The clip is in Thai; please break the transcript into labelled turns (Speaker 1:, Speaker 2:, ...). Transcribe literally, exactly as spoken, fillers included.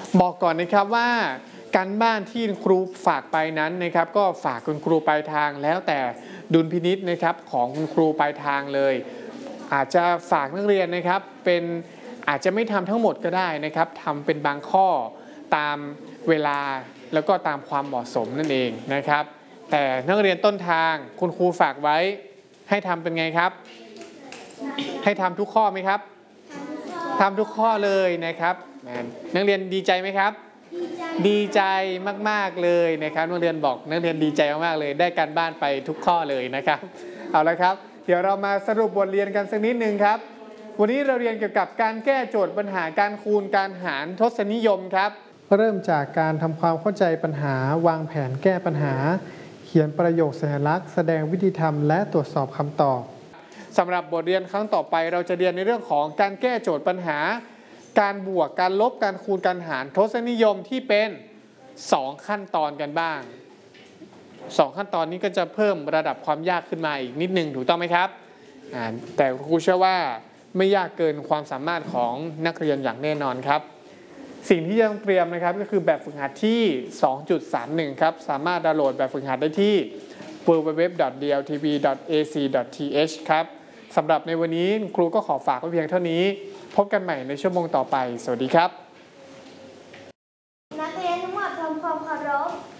Speaker 1: บอกก่อนนะครับว่าการบ้านที่ครูฝากไปนั้นนะครับก็ฝากคุณครูปลายทางแล้วแต่ดุลพินิจนะครับของคุณครูปลายทางเลยอาจจะฝากนักเรียนนะครับเป็นอาจจะไม่ทำทั้งหมดก็ได้นะครับทำเป็นบางข้อตามเวลาแล้วก็ตามความเหมาะสมนั่นเองนะครับแต่นักเรียนต้นทางคุณครูฝากไว้ให้ทำเป็นไงครับให้ทำทุกข้อไหมครับทำทุกข้อเลยนะครับนักเรียนดีใจไหมครับดีใจมากๆเลยนะครับนักเรียนบอกนักเรียนดีใจมากๆเลยได้การบ้านไปทุกข้อเลยนะครับเอาละครับเดี๋ยวเรามาสรุปบทเรียนกันสักนิดนึงครับวันนี้เราเรียนเกี่ยวกับการแก้โจทย์ปัญหาการคูณการหารทศนิยมครับเริ่มจากการทำความเข้าใจปัญหาวางแผนแก้ปัญหาเขียนประโยคสัญลักษณ์แสดงวิธีทำและตรวจสอบคำตอบสำหรับบทเรียนครั้งต่อไปเราจะเรียนในเรื่องของการแก้โจทย์ปัญหาการบวกการลบการคูณการหารทศนิยมที่เป็นสองขั้นตอนกันบ้างสองขั้นตอนนี้ก็จะเพิ่มระดับความยากขึ้นมาอีกนิดนึงถูกต้องไหมครับแต่ครูเชื่อว่าไม่ยากเกินความสามารถของนักเรียนอย่างแน่นอนครับสิ่งที่ยังเตรียมนะครับก็คือแบบฝึกหัดที่ สองจุดสามหนึ่ง ครับสามารถดาวน์โหลดแบบฝึกหัดได้ที่ ดับเบิลยู ดับเบิลยู ดับเบิลยู ดอท ดี แอล ที วี ดอท เอ ซี ดอท ที เอช ครับสำหรับในวันนี้ครูก็ขอฝากไว้เพียงเท่านี้พบกันใหม่ในชั่วโมงต่อไปสวัสดีครับ
Speaker 2: นักเรียนทั้งหมดทำความเคารพ